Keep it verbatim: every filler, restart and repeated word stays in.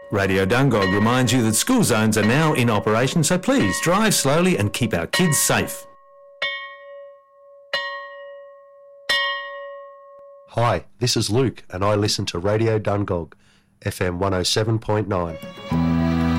Radio Dungog reminds you that school zones are now in operation, so please drive slowly and keep our kids safe. Hi, this is Luke and I listen to Radio Dungog, F M one oh seven point nine.